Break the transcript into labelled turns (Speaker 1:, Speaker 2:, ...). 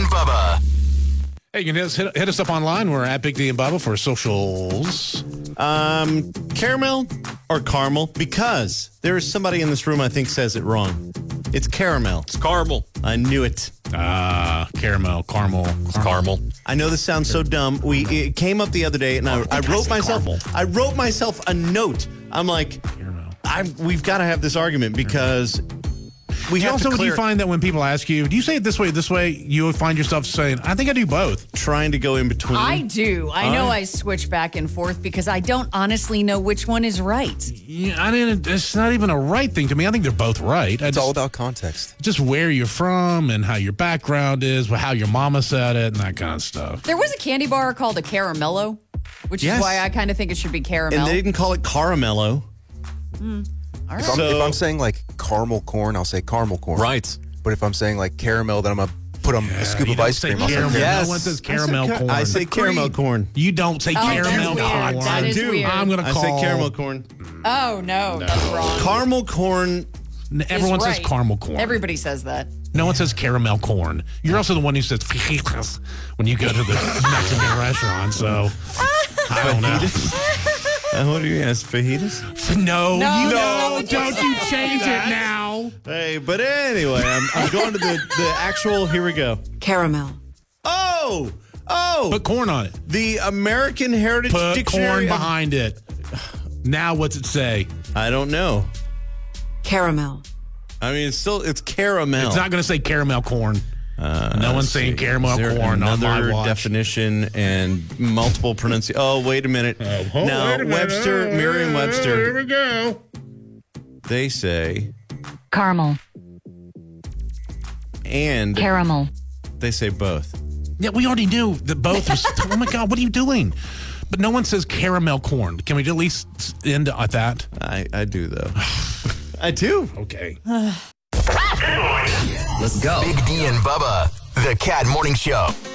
Speaker 1: and Bubba.
Speaker 2: Hey, you can hit us up online. We're at Big D and Bubba for socials.
Speaker 3: Caramel or caramel? Because there is somebody in this room I think says it wrong. It's caramel.
Speaker 4: It's caramel.
Speaker 3: I knew it.
Speaker 2: Caramel.
Speaker 4: It's caramel.
Speaker 3: I know this sounds so dumb. It came up the other day, and I wrote myself a note. I'm like, we've got to have this argument because we have to
Speaker 2: do
Speaker 3: clear.
Speaker 2: you find that when people ask you, do you say it this way, you would find yourself saying, I think I do both.
Speaker 3: Trying to go in between.
Speaker 5: I do. I know I switch back and forth because I don't honestly know which one is right.
Speaker 2: Yeah, it's not even a right thing to me. I think they're both right.
Speaker 6: It's all about context.
Speaker 2: Just where you're from and how your background is, how your mama said it, and that kind of stuff.
Speaker 5: There was a candy bar called a Caramello, which is why I kind of think it should be caramel.
Speaker 3: And they didn't call it Caramello.
Speaker 5: All right.
Speaker 6: If I'm saying like caramel corn, I'll say caramel corn.
Speaker 4: Right.
Speaker 6: But if I'm saying like caramel, then I'm going to put on a scoop of ice cream. I'll say
Speaker 2: Caramel.
Speaker 6: caramel.
Speaker 2: No one says caramel corn.
Speaker 3: I say caramel corn.
Speaker 2: You don't say caramel
Speaker 5: that's weird.
Speaker 2: corn.
Speaker 5: That is weird.
Speaker 2: I'm going to
Speaker 3: I
Speaker 2: call.
Speaker 3: say caramel corn.
Speaker 5: Oh, no, that's wrong.
Speaker 3: Caramel corn.
Speaker 2: Everyone
Speaker 5: is
Speaker 2: says
Speaker 5: right.
Speaker 2: caramel corn.
Speaker 5: Everybody says that.
Speaker 2: No one says caramel corn. You're also the one who says fajitas when you go to the Mexican restaurant, so I don't know.
Speaker 3: What do you ask? Fajitas?
Speaker 2: No,
Speaker 5: No,
Speaker 2: don't you change it now.
Speaker 3: Hey, but anyway, I'm going to the actual. Here we go.
Speaker 7: Caramel.
Speaker 3: Oh,
Speaker 2: Put corn on it.
Speaker 3: the American Heritage
Speaker 2: Put
Speaker 3: Dictionary.
Speaker 2: corn
Speaker 3: of-
Speaker 2: behind it. Now what's it say?
Speaker 3: I don't know.
Speaker 7: Caramel.
Speaker 3: I mean, it's caramel.
Speaker 2: It's not going to say caramel corn. No one's saying caramel
Speaker 3: Is there
Speaker 2: corn on my
Speaker 3: another
Speaker 2: watch.
Speaker 3: definition and multiple pronunciations. Oh, wait a minute. Now, Webster, Merriam-Webster,
Speaker 2: Here we go.
Speaker 3: they say,
Speaker 7: Caramel.
Speaker 3: and
Speaker 7: Caramel.
Speaker 3: they say both.
Speaker 2: Yeah, we already knew that both was. Oh my God, what are you doing? But no one says caramel corn. Can we at least end at that?
Speaker 3: I do, though. I do.
Speaker 2: Okay.
Speaker 1: Let's go. Big D and Bubba, the Cat Morning Show.